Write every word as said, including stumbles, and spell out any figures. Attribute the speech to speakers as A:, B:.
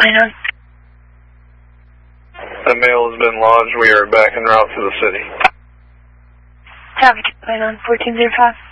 A: plane on.
B: The mail has been lodged. We are back en route to the city.
A: Copy, plane on fourteen zero five.